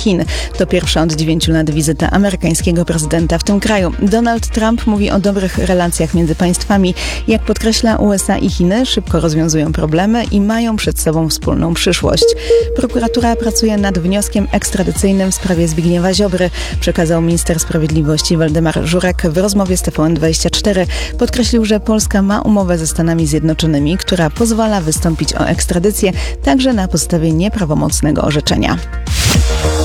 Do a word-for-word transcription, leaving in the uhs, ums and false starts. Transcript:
Chin. To pierwsza od dziewięciu lat wizyta amerykańskiego prezydenta w tym kraju. Donald Trump mówi o dobrych relacjach między państwami. Jak podkreśla, U S A i Chiny szybko rozwiązują problemy i mają przed sobą wspólną przyszłość. Prokuratura pracuje nad wnioskiem ekstradycyjnym w sprawie Zbigniewa Ziobry, przekazał minister sprawiedliwości Waldemar Żurek w rozmowie z T V N dwadzieścia cztery. Podkreślił, że Polska ma umowę ze Stanami Zjednoczonymi, która pozwala wystąpić o ekstradycję także na podstawie nieprawomocnego orzeczenia.